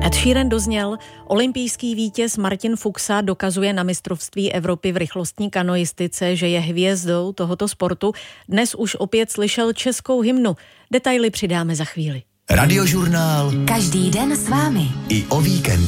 Ed Sheeran dozněl, olympijský vítěz Martin Fuxa dokazuje na mistrovství Evropy v rychlostní kanoistice, že je hvězdou tohoto sportu. Dnes už opět slyšel českou hymnu. Detaily přidáme za chvíli. Radiožurnál. Každý den s vámi. I o víkendu.